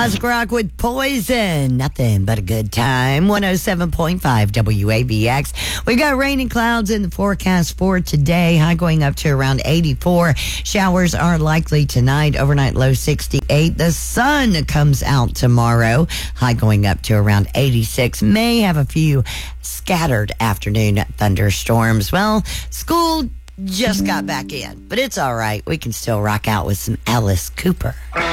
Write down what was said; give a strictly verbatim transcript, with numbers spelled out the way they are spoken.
Classic rock with Poison. Nothing but a good time. one oh seven point five W A B X. We got rain and clouds in the forecast for today. High going up to around eighty-four. Showers are likely tonight. Overnight low sixty-eight. The sun comes out tomorrow. High going up to around eighty-six. May have a few scattered afternoon thunderstorms. Well, school just got back in, but it's all right. We can still rock out with some Alice Cooper.